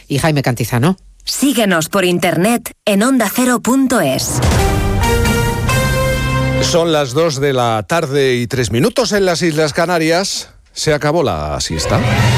y Jaime Cantizano. Síguenos por internet en ondacero.es. Son las 2 de la tarde y 3 minutos en las Islas Canarias. Se acabó la siesta.